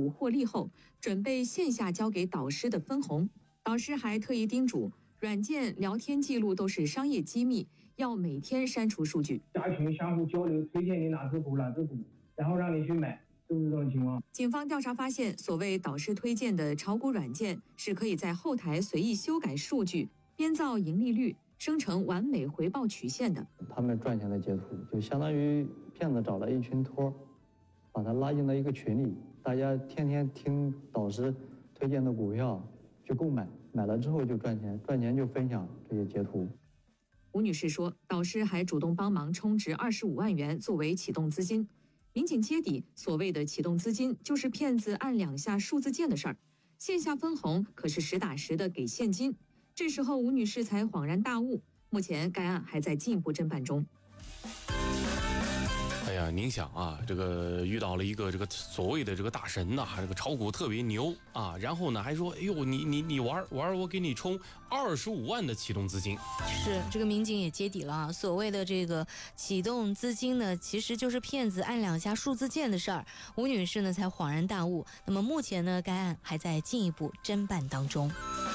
股获利后，准备线下交给导师的分红。导师还特意叮嘱，软件聊天记录都是商业机密，要每天删除数据。 加群相互交流，推荐你哪只股，然后让你去买，是不是这种情况？ 警方调查发现，所谓导师推荐的炒股软件是可以在后台随意修改数据，编造盈利率，生成完美回报曲线的。 他们赚钱的截图，就相当于骗子找了一群托，把他拉进了一个群里，大家天天听导师推荐的股票去购买，买了之后就赚钱，赚钱就分享这些截图。 吴女士说，导师还主动帮忙充值25万元作为启动资金。民警揭底，所谓的启动资金就是骗子按2下数字键的事儿，线下分红可是实打实的给现金。这时候吴女士才恍然大悟，目前该案还在进一步侦办中。 哎呀，您想啊，这个遇到了一个这个所谓的这个大神呐，这个炒股特别牛啊，然后呢还说，哎呦，你玩，我给你充25万的启动资金。 是，这个民警也揭底了啊，所谓的这个启动资金呢，其实就是骗子按2下数字键的事儿。吴女士呢才恍然大悟。那么目前呢，该案还在进一步侦办当中。